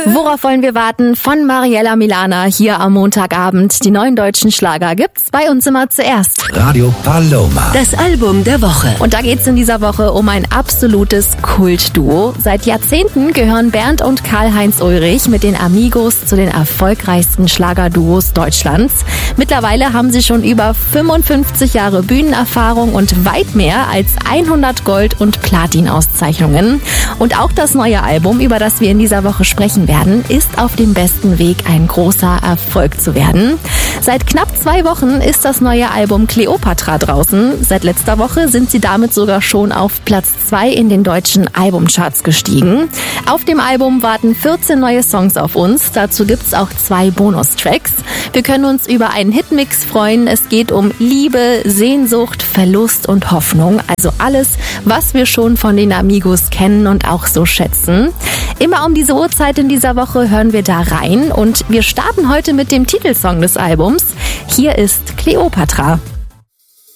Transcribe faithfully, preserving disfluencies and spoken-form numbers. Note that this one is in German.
Worauf wollen wir warten? Von Mariella Milana hier am Montagabend. Die neuen deutschen Schlager gibt's bei uns immer zuerst. Radio Paloma. Das Album der Woche. Und da geht's in dieser Woche um ein absolutes Kultduo. Seit Jahrzehnten gehören Bernd und Karl-Heinz Ulrich mit den Amigos zu den erfolgreichsten Schlagerduos Deutschlands. Mittlerweile haben sie schon über fünfundfünfzig Jahre Bühnenerfahrung und weit mehr als hundert Gold- und Platin-Auszeichnungen. Und auch das neue Album, über das wir in dieser Woche sprechen werden, ist auf dem besten Weg, ein großer Erfolg zu werden. Seit knapp zwei Wochen ist das neue Album Kleopatra draußen. Seit letzter Woche sind sie damit sogar schon auf Platz zwei in den deutschen Albumcharts gestiegen. Auf dem Album warten vierzehn neue Songs auf uns. Dazu gibt's auch zwei Bonustracks. Wir können uns über einen Hitmix freuen. Es geht um Liebe, Sehnsucht, Verlust und Hoffnung. Also alles, was wir schon von den Amigos kennen und auch so schätzen. Immer um diese Uhrzeit in dieser Woche hören wir da rein. Und wir starten heute mit dem Titelsong des Albums. Hier ist Kleopatra.